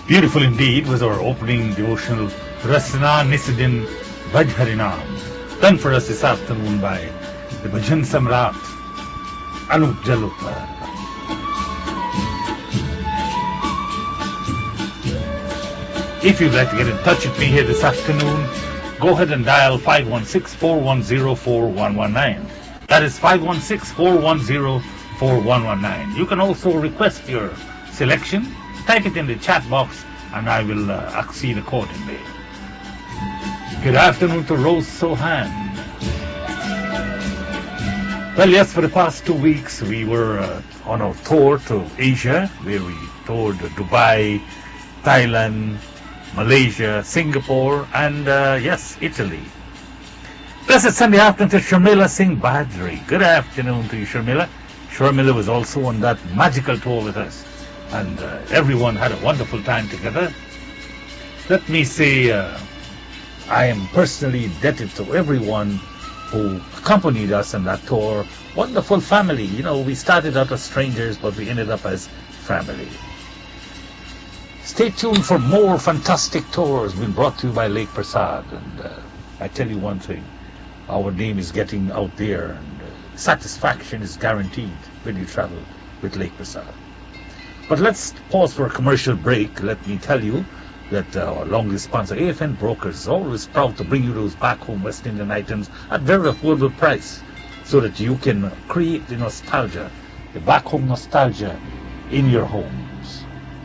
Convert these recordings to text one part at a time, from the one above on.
Beautiful indeed was our opening devotional Rasna Nisidin Bhaj Harinam, done for us this afternoon by the Bhajan Samrat Anup Jalukar. If you'd like to get in touch with me here this afternoon, go ahead and dial 516-410-4119. That is 516-410-4119. You can also request your selection. Type it in the chat box and I will accede accordingly. Good afternoon to Rose Sohan. Well, yes, for the past 2 weeks we were on our tour to Asia, where we toured Dubai, Thailand, Malaysia, Singapore, and yes, Italy. Blessed Sunday afternoon to Sharmila Singh Badri. Good afternoon to you, Sharmila. Sharmila was also on that magical tour with us, and everyone had a wonderful time together. Let me say, I am personally indebted to everyone who accompanied us on that tour. Wonderful family. You know, we started out as strangers, but we ended up as family. Stay tuned for more fantastic tours being brought to you by Lake Prasad. And I tell you one thing, our name is getting out there, and satisfaction is guaranteed when you travel with Lake Prasad. But let's pause for a commercial break. Let me tell you that our longest sponsor, AFN Brokers, is always proud to bring you those back home West Indian items at very affordable price, so that you can create the nostalgia, the back home nostalgia in your homes.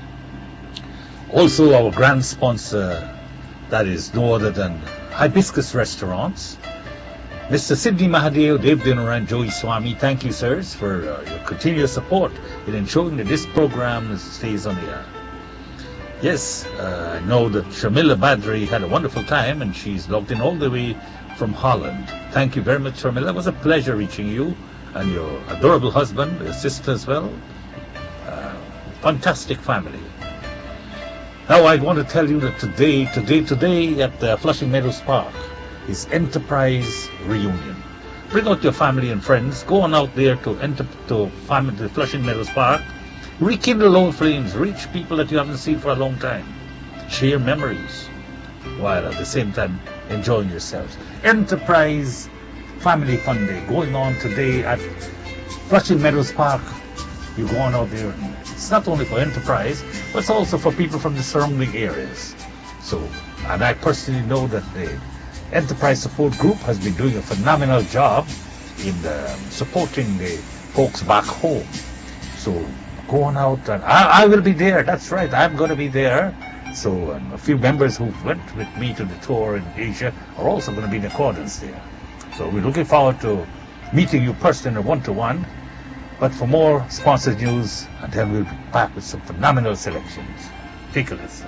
Also, our grand sponsor, that is no other than Hibiscus Restaurants. Mr. Sidney Mahadev, Dev Dinner, and Joey Swami, thank you, sirs, for your continuous support in ensuring that this program stays on the air. Yes, I know that Sharmila Badri had a wonderful time, and she's logged in all the way from Holland. Thank you very much, Sharmila. It was a pleasure reaching you and your adorable husband, your sister as well. Fantastic family. Now I want to tell you that today at Flushing Meadows Park is Enterprise Reunion. Bring out your family and friends. Go on out there to Flushing Meadows Park. Rekindle old flames. Reach people that you haven't seen for a long time. Share memories while at the same time enjoying yourselves. Enterprise Family Fun Day going on today at Flushing Meadows Park. You go on out there. It's not only for Enterprise, but it's also for people from the surrounding areas. So, and I personally know that the Enterprise Support Group has been doing a phenomenal job in supporting the folks back home. So go on out, and I will be there. That's right, I'm going to be there. So a few members who went with me to the tour in Asia are also going to be in accordance there. So we're looking forward to meeting you personally in a one-to-one. But for more sponsored news, and then we'll be back with some phenomenal selections. Take a listen.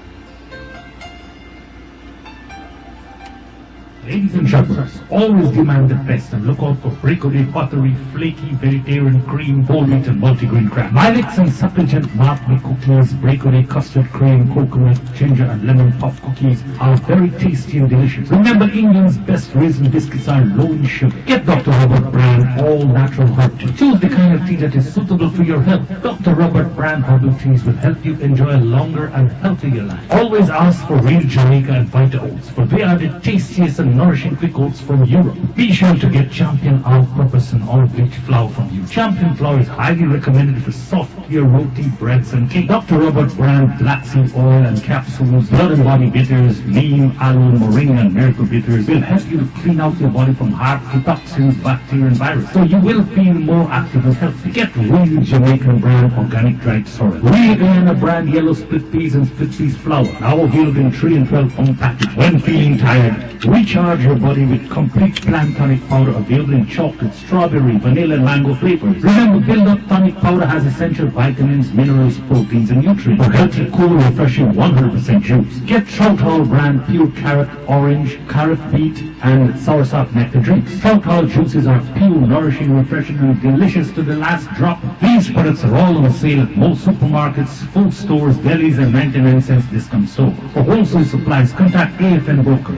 Ladies and gentlemen, always demand the best and look out for Brico-Day buttery, flaky, vegetarian, cream, whole wheat and multigrain crab. Milex and supplicant Martini cookies, Brico-Day custard cream, coconut, ginger and lemon puff cookies are very tasty and delicious. Remember, England's best raisin biscuits are low in sugar. Get Dr. Robert brand all natural herb tea. Choose the kind of tea that is suitable for your health. Dr. Robert brand herbal teas will help you enjoy a longer and healthier life. Always ask for real Jamaica and Vita Oats, for they are the tastiest and nourishing quick oats from Europe. Be sure to get Champion all-purpose and all-wheat flour from you. Champion flour is highly recommended for soft, clear roti, breads and cake. Dr. Robert brand black seed oil and capsules, blood and body bitters, neem, aloe, moringa and miracle bitters will help you to clean out your body from harmful toxins, bacteria and viruses. So you will feel more active and healthy. Get real Jamaican brand organic dried sorrel. Real Guyana brand yellow split peas and split peas flour. Now available in 3 and 12 pound package. When feeling tired, recharge your body with complete plant tonic powder available in chocolate, strawberry, vanilla and mango flavors. Remember, Build Up tonic powder has essential vitamins, minerals, proteins and nutrients for healthy, cool, refreshing 100% juice. Get Trout Hall brand pure carrot, orange, carrot beet and soursop nectar drinks. Trout Hall juices are pure, nourishing, refreshing and delicious to the last drop. These products are all on sale at most supermarkets, food stores, delis and 99-cent discount stores. For wholesale supplies, contact AFN Broker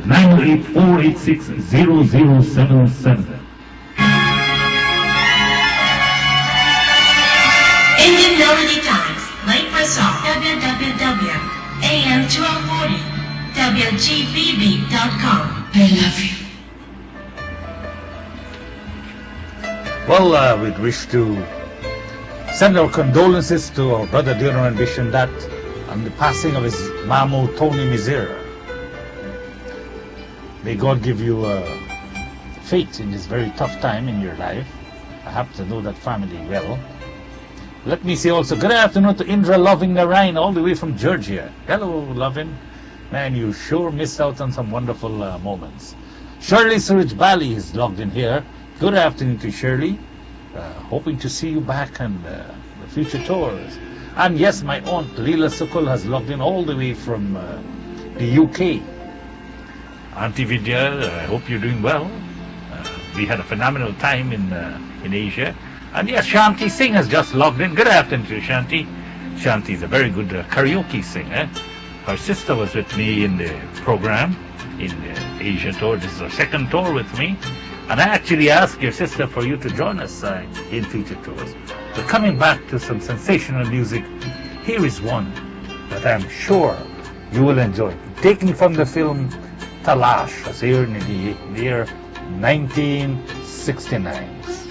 908-486-0077. Indian Melody Times, Lake Prasad, www. AM 1240, WGBB.com. I love you. Well, we'd wish to send our condolences to our brother Dinoran Bishandat on the passing of his Mamu Tony Mizera. May God give you faith in this very tough time in your life. I happen to know that family well. Let me say also good afternoon to Indra Loving Narayan all the way from Georgia. Hello, Loving. Man, you sure missed out on some wonderful moments. Shirley Suraj Bali is logged in here. Good afternoon to Shirley. Hoping to see you back on the future tours. And yes, my aunt Leela Sukul has logged in all the way from the UK. Auntie Vidya, I hope you're doing well. We had a phenomenal time in Asia. And yes, Shanti Singh has just logged in. Good afternoon to Shanti. Shanti is a very good karaoke singer. Her sister was with me in the program in the Asia tour. This is her second tour with me. And I actually asked your sister for you to join us in future tours. But coming back to some sensational music, here is one that I'm sure you will enjoy. Taken from the film Talash, as here in the year 1969.